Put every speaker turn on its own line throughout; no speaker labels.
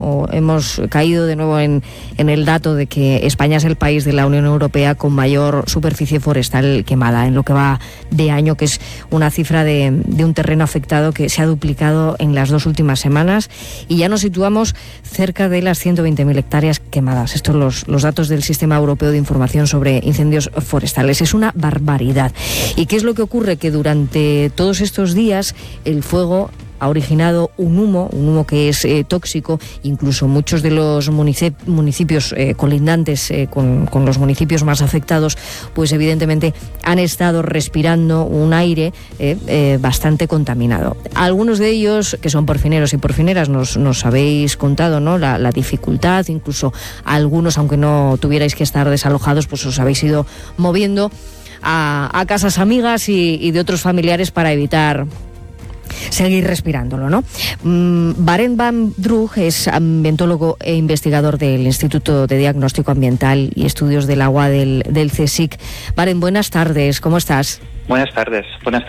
o hemos caído de nuevo en el dato de que España es el país de la Unión Europea con mayor superficie forestal quemada en lo que va de año, que es una cifra de un terreno afectado que se ha duplicado en las 2 últimas semanas, y ya nos situamos cerca de las 120.000 hectáreas quemadas. Estos son los datos del Sistema Europeo de Información sobre Incendios Forestales. Es una barbaridad. ¿Y qué es lo que ocurre? Que durante todos estos días el fuego ha originado un humo que es tóxico. Incluso muchos de los municipios colindantes con los municipios más afectados, pues evidentemente han estado respirando un aire bastante contaminado. Algunos de ellos, que son porfineros y porfineras, nos habéis contado, ¿no?, la dificultad. Incluso algunos, aunque no tuvierais que estar desalojados, pues os habéis ido moviendo a casas amigas y de otros familiares para evitar seguir respirándolo, ¿no? Barend van Droog es ambientólogo e investigador del Instituto de Diagnóstico Ambiental y Estudios del Agua del CSIC. Barend, buenas tardes, ¿cómo estás?
Buenas tardes.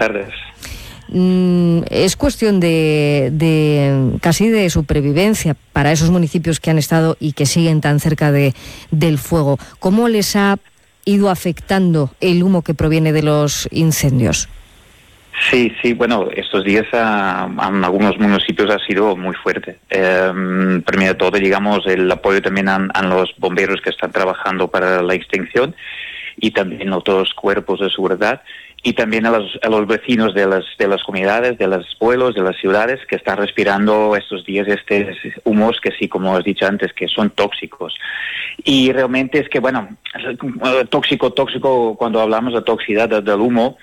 Es cuestión de casi de supervivencia para esos municipios que han estado y que siguen tan cerca del fuego. ¿Cómo les ha ido afectando el humo que proviene de los incendios?
Sí, bueno, estos días en algunos municipios ha sido muy fuerte. Primero de todo, digamos, el apoyo también a los bomberos que están trabajando para la extinción, y también a otros cuerpos de seguridad, y también a los vecinos de las comunidades, de los pueblos, de las ciudades, que están respirando estos días estos humos que sí, como has dicho antes, que son tóxicos. Y realmente es que, bueno, tóxico, cuando hablamos de toxicidad del humo,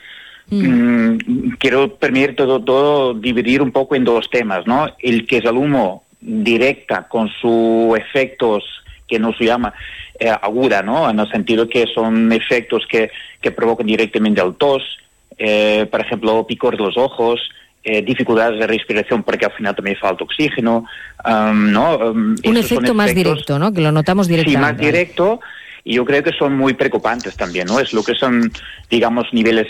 quiero permitir todo dividir un poco en 2 temas, ¿no? El que es el humo directa con sus efectos que no se llama aguda, ¿no? En el sentido que son efectos que provocan directamente el tos, por ejemplo, picor de los ojos, dificultades de respiración porque al final también falta oxígeno, ¿no?
Un efecto más directo, ¿no? Que lo notamos directamente.
Sí, más directo. Y yo creo que son muy preocupantes también, ¿no? Es lo que son, digamos, niveles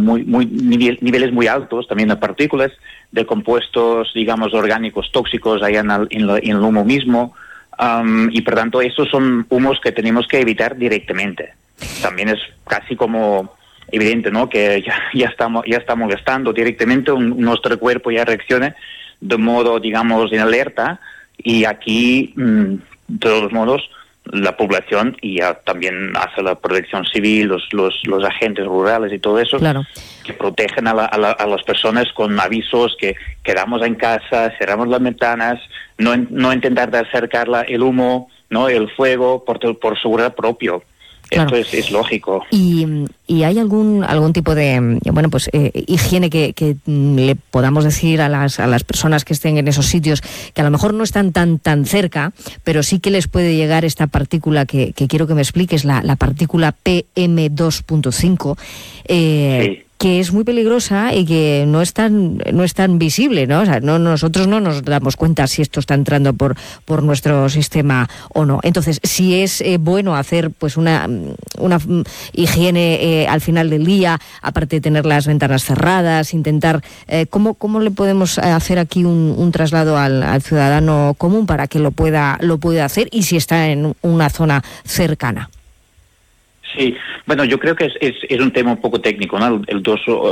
muy altos también de partículas, de compuestos, digamos, orgánicos tóxicos allá en el humo mismo, y por tanto esos son humos que tenemos que evitar directamente. También es casi como evidente, ¿no?, que ya está molestando directamente, nuestro cuerpo ya reacciona de modo, digamos, en alerta, y aquí, de todos modos, la población y ya también hace la protección civil, los agentes rurales y todo eso,
claro,
que protegen a las personas con avisos que quedamos en casa, cerramos las ventanas, no intentar de acercar el humo, no el fuego por seguridad propio. Claro. Esto es lógico.
¿Y hay algún tipo de higiene que le podamos decir a las personas que estén en esos sitios, que a lo mejor no están tan cerca, pero sí que les puede llegar esta partícula que quiero que me expliques, la partícula PM2.5,
sí,
que es muy peligrosa y que no es tan visible, ¿no? O sea, nosotros no nos damos cuenta si esto está entrando por nuestro sistema o no. Entonces, si es bueno hacer pues una higiene al final del día, aparte de tener las ventanas cerradas, intentar ¿cómo le podemos hacer aquí un traslado al ciudadano común para que lo pueda hacer, y si está en una zona cercana?
Sí, bueno, yo creo que es un tema un poco técnico, ¿no? El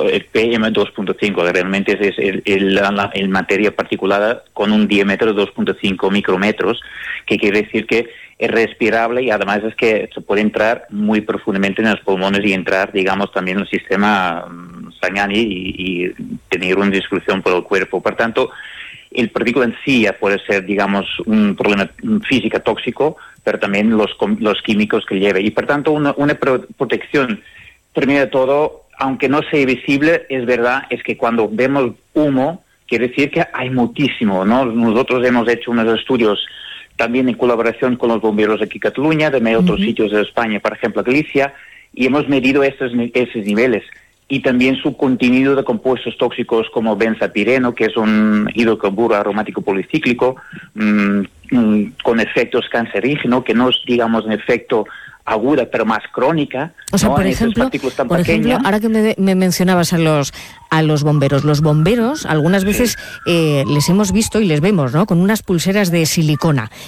PM2.5 realmente es el materia particulada con un diámetro de 2.5 micrómetros, que quiere decir que es respirable, y además es que se puede entrar muy profundamente en los pulmones y entrar, digamos, también en el sistema sanguíneo y tener una distribución por el cuerpo. Por tanto, el partícula en sí ya puede ser, digamos, un problema físico tóxico, pero también los químicos que lleve. Y por tanto, una protección, primero de todo, aunque no sea visible, es verdad, es que cuando vemos humo, quiere decir que hay muchísimo, ¿no? Nosotros hemos hecho unos estudios también en colaboración con los bomberos aquí en Cataluña, de otros sitios de España, por ejemplo, Galicia, y hemos medido esos niveles. Y también su contenido de compuestos tóxicos como benzapireno, que es un hidrocarburo aromático policíclico, con efectos cancerígenos, que no es, digamos, un efecto aguda, pero más crónica.
O sea,
¿no?
por ejemplo, ahora que me mencionabas a los bomberos. Los bomberos, algunas veces les hemos visto y les vemos, ¿no?, con unas pulseras de silicona,